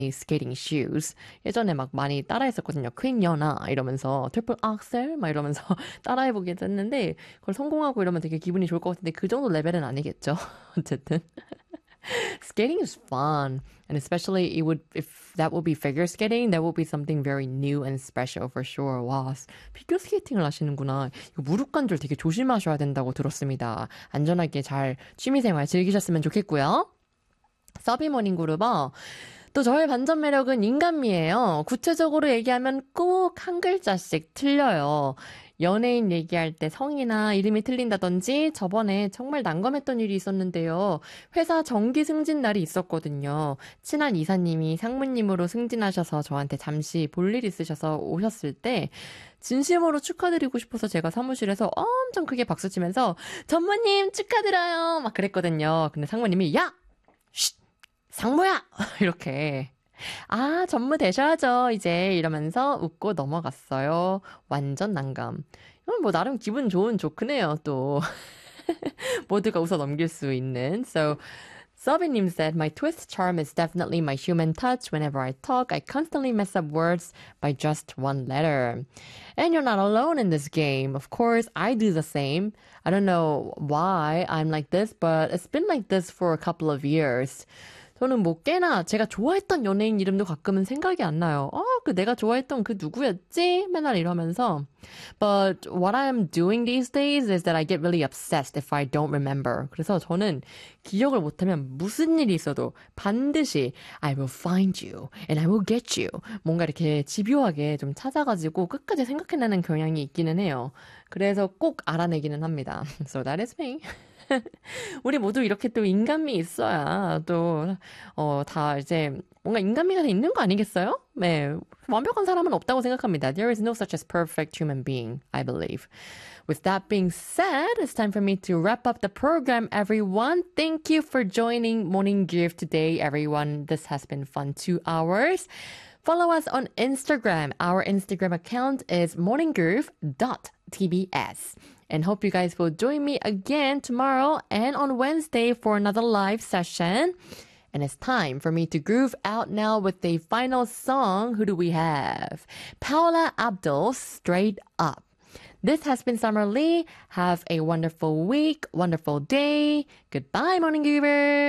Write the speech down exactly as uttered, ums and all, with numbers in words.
skating shoes. 예전에 막 많이 따라했었거든요. 퀸 연아 이러면서 트리플 악셀 막 이러면서 따라해보기도 했는데 그걸 성공하고 이러면 되게 기분이 좋을 것 같은데 그 정도 레벨은 아니겠죠. 어쨌든. Skating is fun. And especially it would, if that would be figure skating, that would be something very new and special for sure. 와, 피겨 스케이팅을 하시는구나. 이거 무릎 관절 되게 조심하셔야 된다고 들었습니다. 안전하게 잘 취미생활 즐기셨으면 좋겠고요. 서비모닝 그룹어. 또 저의 반전 매력은 인간미예요. 구체적으로 얘기하면 꼭 한 글자씩 틀려요. 연예인 얘기할 때 성이나 이름이 틀린다든지 저번에 정말 난감했던 일이 있었는데요. 회사 정기 승진 날이 있었거든요. 친한 이사님이 상무님으로 승진하셔서 저한테 잠시 볼 일 있으셔서 오셨을 때 진심으로 축하드리고 싶어서 제가 사무실에서 엄청 크게 박수치면서 전무님 축하드려요 막 그랬거든요. 근데 상무님이 야! 쉿! 상무야! 이렇게 아, 전무 되셔야죠, 이제. 이러면서 웃고 넘어갔어요. 완전 난감. 이건 뭐, 나름 기분 좋은 조크네요, 또. 모두가 웃어 넘길 수 있는. So, Sobinim said, my twist charm is definitely my human touch. Whenever I talk, I constantly mess up words by just one letter. And you're not alone in this game. Of course, I do the same. I don't know why I'm like this, but it's been like this for a couple of years. 저는 뭐 꽤나 제가 좋아했던 연예인 이름도 가끔은 생각이 안 나요. 어, 그 내가 좋아했던 그 누구였지? 맨날 이러면서. But what I'm doing these days is that I get really obsessed if I don't remember. 그래서 저는 기억을 못하면 무슨 일이 있어도 반드시 I will find you and I will get you. 뭔가 이렇게 집요하게 좀 찾아가지고 끝까지 생각해내는 경향이 있기는 해요. 그래서 꼭 알아내기는 합니다. So that is me. 우리 모두 이렇게 또 인간미 있어야 또, 어, 다 이제 뭔가 인간미가 다 있는 거 아니겠어요? 네. 완벽한 사람은 없다고 생각합니다. There is no such as perfect human being, I believe. With that being said, it's time for me to wrap up the program, everyone. Thank you for joining Morning Groove today, everyone. This has been fun two hours. Follow us on Instagram. Our Instagram account is morninggroove dot t b s. And hope you guys will join me again tomorrow and on Wednesday for another live session. And it's time for me to groove out now with the final song. Who do we have? Paula Abdul, Straight Up. This has been Summer Lee. Have a wonderful week, wonderful day. Goodbye, Morning Groovers.